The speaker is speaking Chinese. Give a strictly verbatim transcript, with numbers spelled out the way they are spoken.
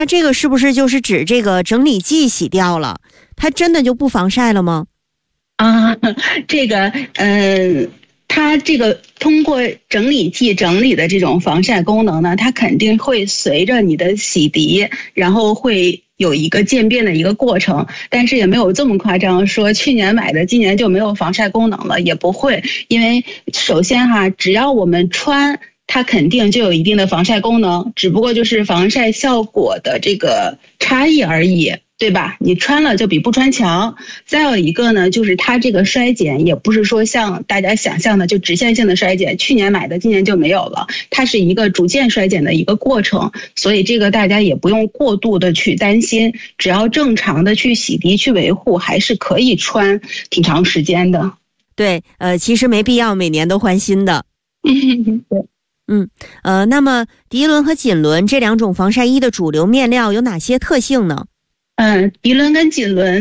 那这个是不是就是指这个整理剂洗掉了，它真的就不防晒了吗？ 啊，这个呃。它这个通过整理剂整理的这种防晒功能呢，它肯定会随着你的洗涤，然后会有一个渐变的一个过程，但是也没有这么夸张，说去年买的今年就没有防晒功能了，也不会。因为首先哈，只要我们穿，它肯定就有一定的防晒功能，只不过就是防晒效果的这个差异而已。对吧？你穿了就比不穿强。再有一个呢，就是它这个衰减也不是说像大家想象的就直线性的衰减，去年买的今年就没有了，它是一个逐渐衰减的一个过程，所以这个大家也不用过度的去担心，只要正常的去洗涤去维护，还是可以穿挺长时间的。 对，呃，其实没必要每年都换新的。 对。 嗯，呃，那么涤纶和锦纶这两种防晒衣的主流面料有哪些特性呢？ 嗯，涤纶跟锦纶